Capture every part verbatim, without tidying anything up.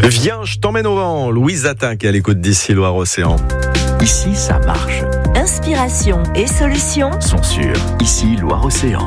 Viens, je t'emmène au vent. Louise Attaque qui est à l'écoute d'ici Loire-Océan. Ici, ça marche. Inspiration et solutions Sont sûrs. Ici, Loire-Océan.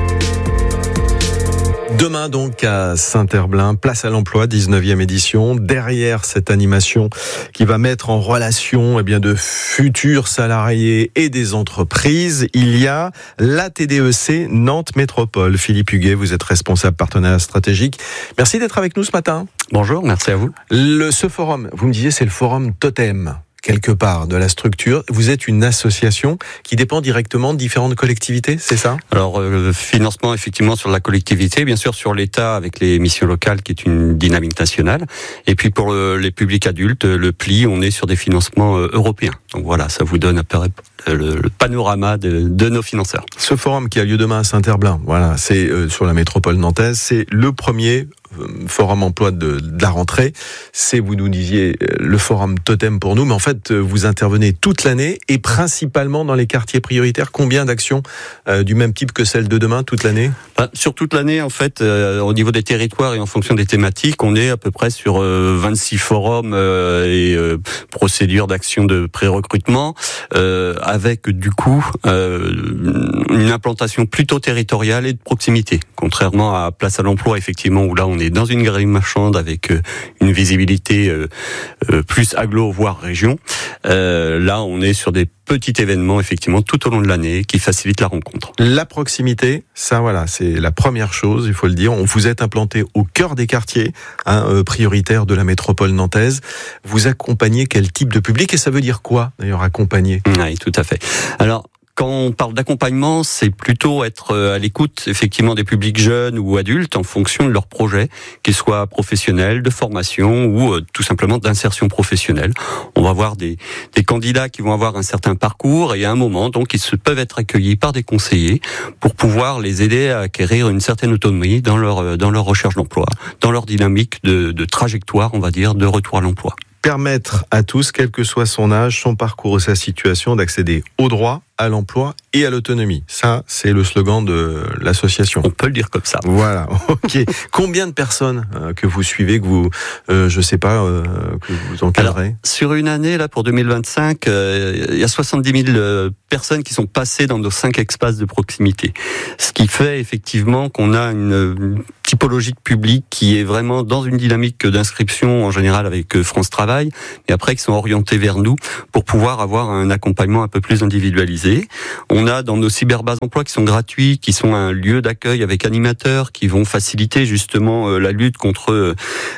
Demain donc à Saint-Herblain, place à l'emploi, dix-neuvième édition. Derrière cette animation qui va mettre en relation eh bien, de futurs salariés et des entreprises, il y a la T D E C Nantes Métropole. Philippe Huguet, vous êtes responsable partenariat stratégique. Merci d'être avec nous ce matin. Bonjour, merci à vous. Le, ce forum, vous me disiez, c'est le forum Totem. Quelque part de la structure. Vous êtes une association qui dépend directement de différentes collectivités, c'est ça ? Alors, euh, financement effectivement sur la collectivité, bien sûr sur l'État avec les missions locales qui est une dynamique nationale. Et puis pour le, les publics adultes, le P L I, on est sur des financements euh, européens. Donc voilà, ça vous donne à peu près le, le panorama de, de nos financeurs. Ce forum qui a lieu demain à Saint-Herblain, voilà, c'est euh, sur la métropole nantaise, c'est le premier forum emploi de, de la rentrée. C'est, vous nous disiez, le forum Totem pour nous, mais en fait, vous intervenez toute l'année et principalement dans les quartiers prioritaires. Combien d'actions euh, du même type que celle de demain toute l'année ? Bah, sur toute l'année, en fait, euh, au niveau des territoires et en fonction des thématiques, on est à peu près sur euh, vingt-six forums euh, et euh, procédures d'action de pré-recrutement, euh, avec du coup euh, une implantation plutôt territoriale et de proximité, contrairement à Place à l'emploi, effectivement, où là on est dans une galerie marchande avec euh, une visibilité euh, euh, plus agglo, voire région. Euh, là, on est sur des petits événements, effectivement, tout au long de l'année, qui facilitent la rencontre. La proximité, ça voilà, c'est la première chose, il faut le dire. On vous êtes implanté au cœur des quartiers hein, euh, prioritaires de la métropole nantaise. Vous accompagnez quel type de public et ça veut dire quoi, d'ailleurs, accompagner ? Oui, tout à fait. Alors, quand on parle d'accompagnement, c'est plutôt être à l'écoute effectivement des publics jeunes ou adultes en fonction de leurs projets, qu'ils soient professionnels, de formation ou euh, tout simplement d'insertion professionnelle. On va voir des, des candidats qui vont avoir un certain parcours et à un moment, donc, ils se peuvent être accueillis par des conseillers pour pouvoir les aider à acquérir une certaine autonomie dans leur, dans leur recherche d'emploi, dans leur dynamique de, de trajectoire, on va dire, de retour à l'emploi. Permettre à tous, quel que soit son âge, son parcours ou sa situation, d'accéder au droit, à l'emploi et à l'autonomie. Ça, c'est le slogan de l'association. On peut le dire comme ça. Voilà, ok. Combien de personnes euh, que vous suivez, que vous, euh, je sais pas, euh, que vous encadrez ? Alors, sur une année, là, pour deux mille vingt-cinq, euh, il y a soixante-dix mille euh, personnes qui sont passées dans nos cinq espaces de proximité. Ce qui fait effectivement qu'on a une, une typologie de public qui est vraiment dans une dynamique d'inscription, en général avec France Travail, et après qui sont orientés vers nous pour pouvoir avoir un accompagnement un peu plus individualisé. On a dans nos cyberbases emploi qui sont gratuits, qui sont un lieu d'accueil avec animateurs qui vont faciliter justement la lutte contre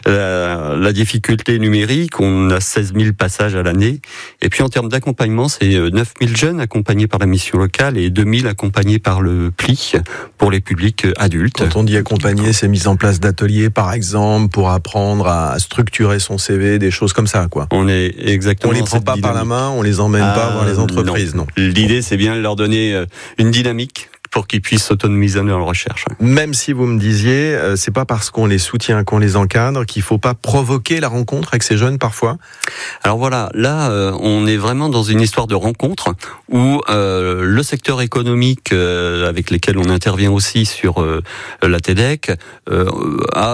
la, la difficulté numérique. On a seize mille passages à l'année. Et puis en termes d'accompagnement, c'est neuf mille jeunes accompagnés par la mission locale et deux mille accompagnés par le P L I pour les publics adultes. Quand on dit accompagner, c'est mise en place d'ateliers par exemple pour apprendre à structurer son C V, des choses comme ça, quoi. On est exactement. On les prend pas dynamique. par la main, on les emmène ah, pas voir les entreprises, non. non. L'idée, c'est bien de leur donner une dynamique pour qu'ils puissent s'autonomiser dans leur recherche. Même si vous me disiez, euh, c'est pas parce qu'on les soutient, qu'on les encadre, qu'il faut pas provoquer la rencontre avec ces jeunes parfois. Alors voilà, là, euh, on est vraiment dans une histoire de rencontre où euh, le secteur économique euh, avec lesquels on intervient aussi sur euh, la T D E C euh, a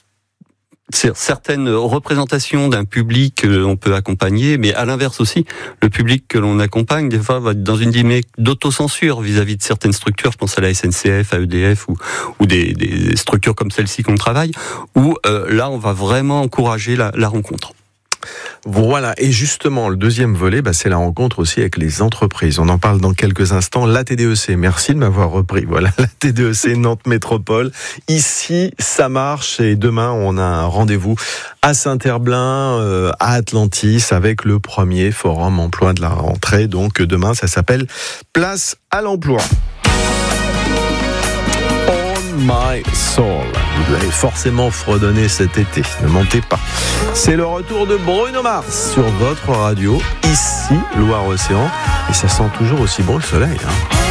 certaines représentations d'un public que l'on peut accompagner, mais à l'inverse aussi, le public que l'on accompagne, des fois, va être dans une dynamique d'autocensure vis-à-vis de certaines structures, je pense à la S N C F, à E D F, ou, ou des, des structures comme celle-ci qu'on travaille, où euh, là, on va vraiment encourager la, la rencontre. Voilà, et justement, le deuxième volet, bah, c'est la rencontre aussi avec les entreprises. On en parle dans quelques instants. La T D E C, merci de m'avoir repris. Voilà, la T D E C Nantes Métropole. Ici, ça marche et demain, on a un rendez-vous à Saint-Herblain, euh, à Atlantis, avec le premier forum emploi de la rentrée. Donc demain, ça s'appelle Place à l'emploi. My Soul. Vous l'avez forcément fredonné cet été, ne mentez pas. C'est le retour de Bruno Mars sur votre radio, ici, Loire-Océan. Et ça sent toujours aussi bon le soleil, hein.